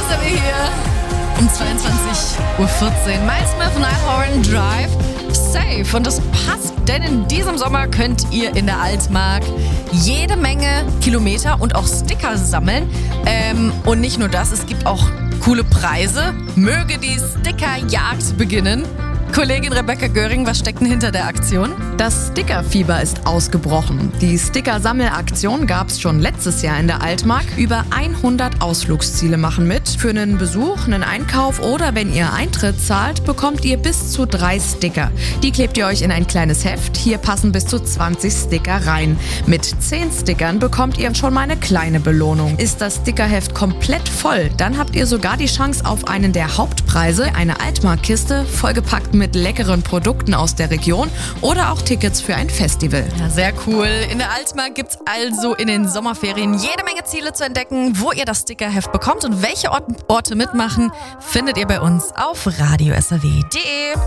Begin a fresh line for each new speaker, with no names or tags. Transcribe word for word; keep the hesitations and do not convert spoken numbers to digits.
S R W hier um zweiundzwanzig Uhr vierzehn. Miles Smith, Nighthorn, Drive, Safe. Und das passt, denn in diesem Sommer könnt ihr in der Altmark jede Menge Kilometer und auch Sticker sammeln. Ähm, und nicht nur das, es gibt auch coole Preise. Möge die Stickerjagd beginnen. Kollegin Rebecca Göring, was steckt denn hinter der Aktion?
Das Stickerfieber ist ausgebrochen. Die Sticker-Sammelaktion gab es schon letztes Jahr in der Altmark. Über hundert Ausflugsziele machen mit. Für einen Besuch, einen Einkauf oder wenn ihr Eintritt zahlt, bekommt ihr bis zu drei Sticker. Die klebt ihr euch in ein kleines Heft. Hier passen bis zu zwanzig Sticker rein. Mit zehn Stickern bekommt ihr schon mal eine kleine Belohnung. Ist das Stickerheft komplett voll, dann habt ihr sogar die Chance auf einen der Hauptpreise, eine Altmark-Kiste, vollgepackt mit leckeren Produkten aus der Region oder auch Tickets für ein Festival.
Ja, sehr cool. In der Altmark gibt's also in den Sommerferien jede Menge Ziele zu entdecken, wo ihr das Stickerheft bekommt und welche Orte mitmachen, findet ihr bei uns auf radio s r w punkt d e.